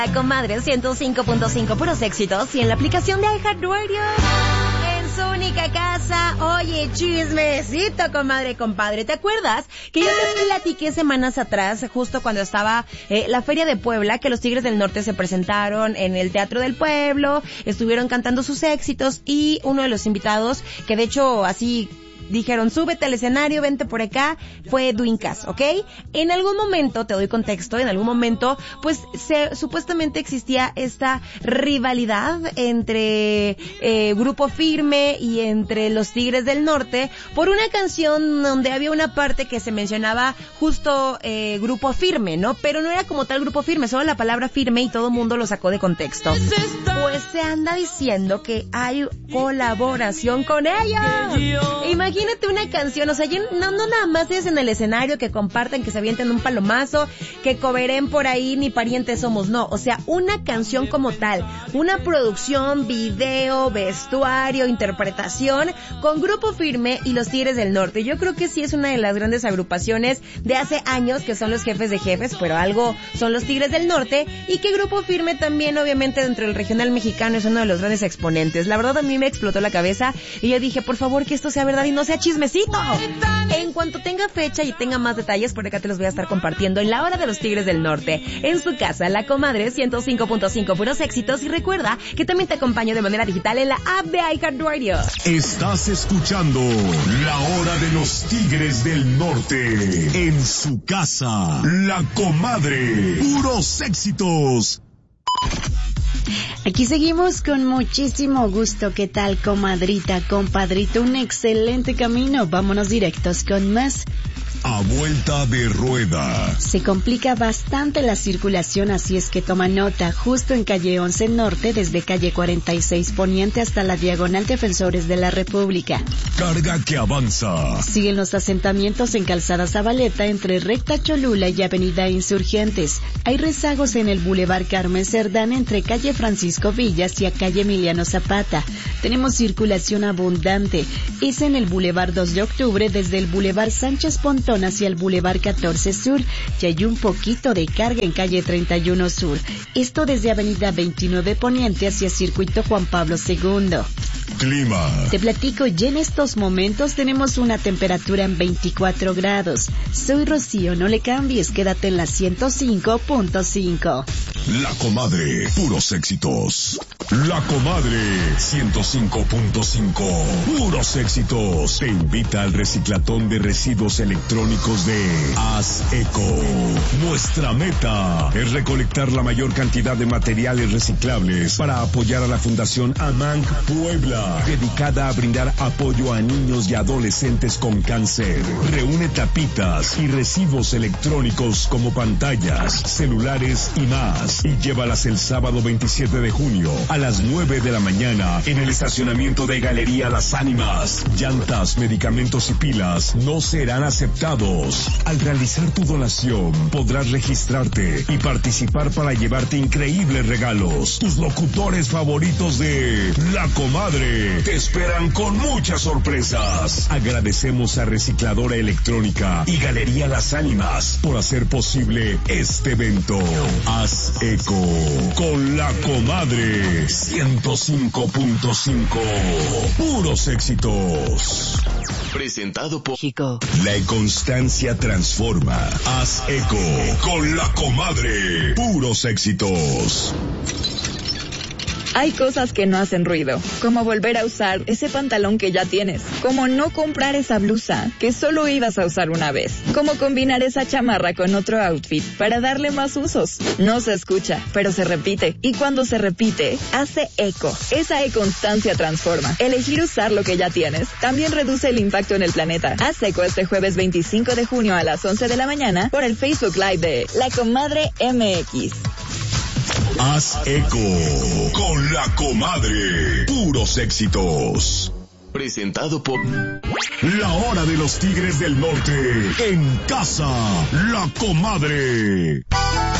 La Comadre 105.5, puros éxitos, y en la aplicación de iHeartRadio. En su única casa. Oye, chismecito, comadre, compadre. ¿Te acuerdas que yo te platiqué semanas atrás, justo cuando estaba la Feria de Puebla, que los Tigres del Norte se presentaron en el Teatro del Pueblo, estuvieron cantando sus éxitos, y uno de los invitados, que de hecho así dijeron, súbete al escenario, vente por acá, fue Edwin Cass, ¿ok? En algún momento, te doy contexto, en algún momento, pues supuestamente existía esta rivalidad entre Grupo Firme y entre los Tigres del Norte por una canción donde había una parte que se mencionaba justo Grupo Firme, ¿no? Pero no era como tal Grupo Firme, solo la palabra firme, y todo el mundo lo sacó de contexto. Pues se anda diciendo que hay colaboración con ellos. Imagínate una canción, o sea, no nada más es en el escenario que comparten, que se avienten un palomazo, que coveren por ahí, ni parientes somos, no. O sea, una canción como tal, una producción, video, vestuario, interpretación, con Grupo Firme y los Tigres del Norte. Yo creo que sí es una de las grandes agrupaciones de hace años, que son los jefes de jefes, pero algo son los Tigres del Norte, y que Grupo Firme también, obviamente, dentro del regional mexicano es uno de los grandes exponentes. La verdad, a mí me explotó la cabeza, y yo dije, por favor, que esto sea verdad y no sea chismecito. En cuanto tenga fecha y tenga más detalles, por acá te los voy a estar compartiendo en la hora de los Tigres del Norte. En su casa, La Comadre 105.5, puros éxitos. Y recuerda que también te acompaño de manera digital en la app de iHeartRadio. Estás escuchando La Hora de los Tigres del Norte. En su casa, La Comadre, puros éxitos. Aquí seguimos con muchísimo gusto. ¿Qué tal, comadrita, compadrito? Un excelente camino. Vámonos directos con más. A vuelta de rueda. Se complica bastante la circulación, así es que toma nota. Justo en calle 11 Norte, desde calle 46 Poniente hasta la diagonal Defensores de la República. Carga que avanza. Siguen los asentamientos en Calzada Zabaleta entre Recta Cholula y Avenida Insurgentes. Hay rezagos en el Boulevard Carmen Cerdán entre calle Francisco Villas y a calle Emiliano Zapata. Tenemos circulación abundante. Es en el Boulevard 2 de Octubre desde el Boulevard Sánchez Pontón hacia el Boulevard 14 Sur, y hay un poquito de carga en calle 31 Sur. Esto desde Avenida 29 Poniente hacia Circuito Juan Pablo II. Clima. Te platico, y en estos momentos tenemos una temperatura en 24 grados. Soy Rocío, no le cambies, quédate en la 105.5. La Comadre, puros éxitos. La Comadre 105.5, puros éxitos. Te invita al reciclatón de residuos electrónicos de Haz Eco. Nuestra meta es recolectar la mayor cantidad de materiales reciclables para apoyar a la Fundación AMANC Puebla, dedicada a brindar apoyo a niños y adolescentes con cáncer. Reúne tapitas y residuos electrónicos como pantallas, celulares y más, y llévalas el sábado 27 de junio a las 9 de la mañana en el estacionamiento de Galería Las Ánimas. Llantas, medicamentos y pilas no serán aceptados. Al realizar tu donación podrás registrarte y participar para llevarte increíbles regalos. Tus locutores favoritos de La Comadre te esperan con muchas sorpresas. Agradecemos a Recicladora Electrónica y Galería Las Ánimas por hacer posible este evento. Haz Eco con La Comadre 105.5, puros éxitos. Presentado por Chico. La constancia transforma. Haz Eco con La Comadre, puros éxitos. Hay cosas que no hacen ruido, como volver a usar ese pantalón que ya tienes, como no comprar esa blusa que solo ibas a usar una vez, como combinar esa chamarra con otro outfit para darle más usos. No se escucha, pero se repite, y cuando se repite, hace eco. Esa e-constancia transforma. Elegir usar lo que ya tienes también reduce el impacto en el planeta. Haz eco este jueves 25 de junio a las 11 de la mañana por el Facebook Live de La Comadre MX. Haz Eco con La Comadre, puros éxitos. Presentado por La Hora de los Tigres del Norte. En casa, La Comadre.